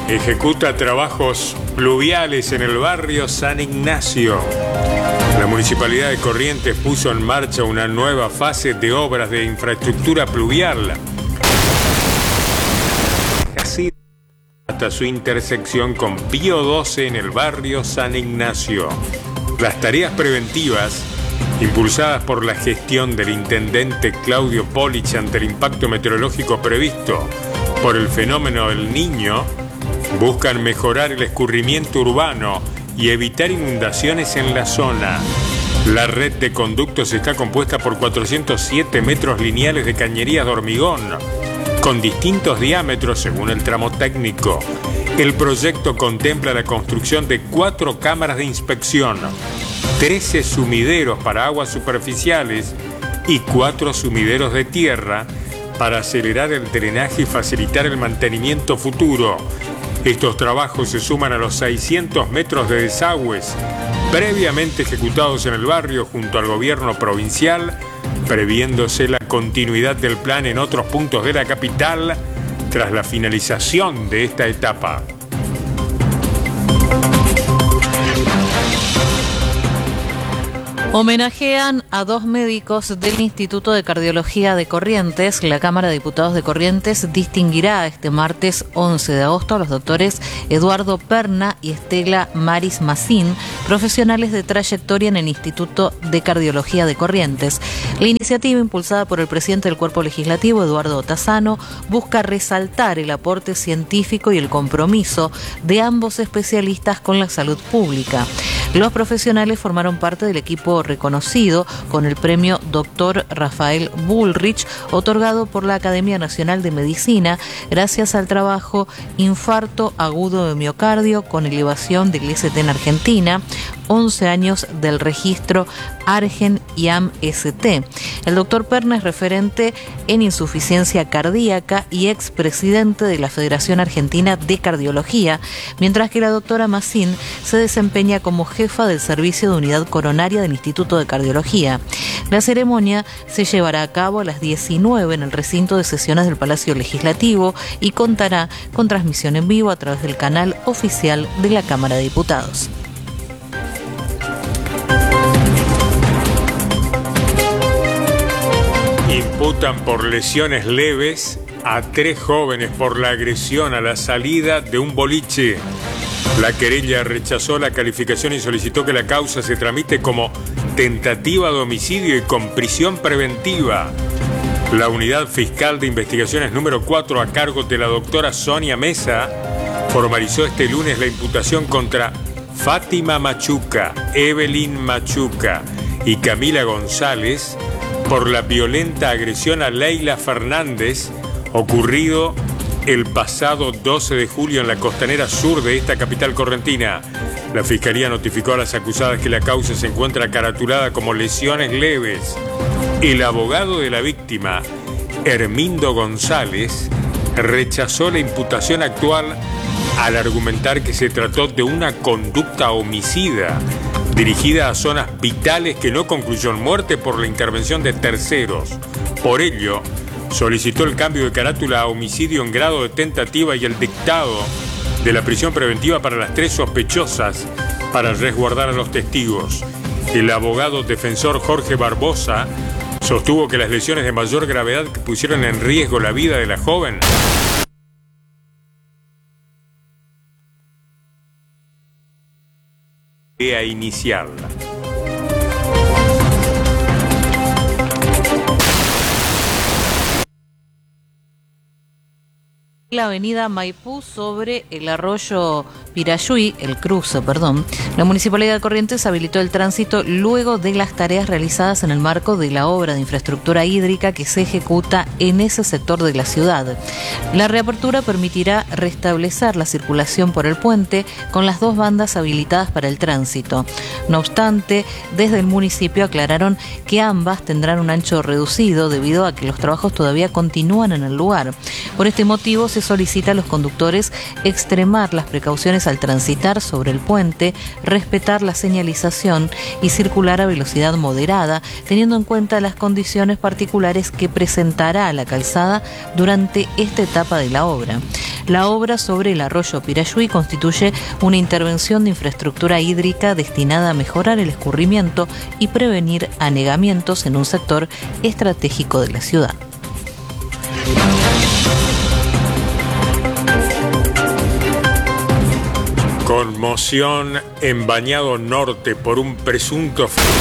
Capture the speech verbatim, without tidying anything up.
Ejecuta trabajos pluviales en el barrio San Ignacio. La Municipalidad de Corrientes puso en marcha una nueva fase de obras de infraestructura pluvial, así hasta su intersección con Pío doce en el barrio San Ignacio. Las tareas preventivas, impulsadas por la gestión del intendente Claudio Polich ante el impacto meteorológico previsto por el fenómeno del Niño, buscan mejorar el escurrimiento urbano y evitar inundaciones en la zona. La red de conductos está compuesta por cuatrocientos siete metros lineales de cañerías de hormigón, con distintos diámetros según el tramo técnico. El proyecto contempla la construcción de cuatro cámaras de inspección, trece sumideros para aguas superficiales y cuatro sumideros de tierra para acelerar el drenaje y facilitar el mantenimiento futuro. Estos trabajos se suman a los seiscientos metros de desagües previamente ejecutados en el barrio junto al gobierno provincial, previéndose la continuidad del plan en otros puntos de la capital tras la finalización de esta etapa. Homenajean a dos médicos del Instituto de Cardiología de Corrientes. La Cámara de Diputados de Corrientes distinguirá este martes once de agosto a los doctores Eduardo Perna y Estela Maris Macín, profesionales de trayectoria en el Instituto de Cardiología de Corrientes. La iniciativa, impulsada por el presidente del Cuerpo Legislativo, Eduardo Otazzano, busca resaltar el aporte científico y el compromiso de ambos especialistas con la salud pública. Los profesionales formaron parte del equipo reconocido con el premio Doctor Rafael Bullrich, otorgado por la Academia Nacional de Medicina, gracias al trabajo Infarto Agudo de Miocardio con elevación del I S T en Argentina, once años del registro Argen y A M S T. El doctor Perna es referente en insuficiencia cardíaca y expresidente de la Federación Argentina de Cardiología, mientras que la doctora Macín se desempeña como jefa del Servicio de Unidad Coronaria del Instituto de Cardiología. La ceremonia se llevará a cabo a las diecinueve en el recinto de sesiones del Palacio Legislativo y contará con transmisión en vivo a través del canal oficial de la Cámara de Diputados. Imputan por lesiones leves a tres jóvenes por la agresión a la salida de un boliche. La querella rechazó la calificación y solicitó que la causa se tramite como tentativa de homicidio y con prisión preventiva. La Unidad Fiscal de Investigaciones número cuatro, a cargo de la doctora Sonia Mesa, formalizó este lunes la imputación contra Fátima Machuca, Evelyn Machuca y Camila González por la violenta agresión a Leila Fernández ocurrido el pasado doce de julio en la costanera sur de esta capital correntina. La Fiscalía notificó a las acusadas que la causa se encuentra caratulada como lesiones leves. El abogado de la víctima, Hermindo González, rechazó la imputación actual al argumentar que se trató de una conducta homicida dirigida a zonas vitales que no concluyó en muerte por la intervención de terceros. Por ello, solicitó el cambio de carátula a homicidio en grado de tentativa y el dictado de la prisión preventiva para las tres sospechosas para resguardar a los testigos. El abogado defensor Jorge Barbosa sostuvo que las lesiones de mayor gravedad que pusieron en riesgo la vida de la joven a iniciarla. La avenida Maipú sobre el arroyo Pirayuy, el cruce, perdón. La Municipalidad de Corrientes habilitó el tránsito luego de las tareas realizadas en el marco de la obra de infraestructura hídrica que se ejecuta en ese sector de la ciudad. La reapertura permitirá restablecer la circulación por el puente con las dos bandas habilitadas para el tránsito. No obstante, desde el municipio aclararon que ambas tendrán un ancho reducido debido a que los trabajos todavía continúan en el lugar. Por este motivo, se solicita a los conductores extremar las precauciones al transitar sobre el puente, respetar la señalización y circular a velocidad moderada, teniendo en cuenta las condiciones particulares que presentará la calzada durante esta etapa de la obra. La obra sobre el arroyo Pirayuy constituye una intervención de infraestructura hídrica destinada a mejorar el escurrimiento y prevenir anegamientos en un sector estratégico de la ciudad. Conmoción en Bañado Norte por un presunto